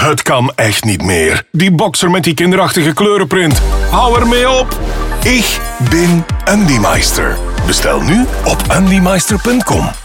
Het kan echt niet meer. Die boxer met die kinderachtige kleurenprint. Hou ermee op. Ik ben Andymeister. Bestel nu op andymeister.com.